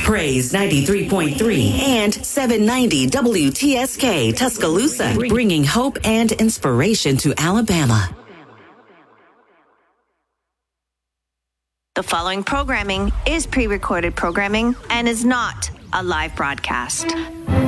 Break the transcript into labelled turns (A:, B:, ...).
A: Praise 93.3 and 790 WTSK Tuscaloosa, bringing hope and inspiration to Alabama.
B: The following programming is pre-recorded programming and is not a live broadcast.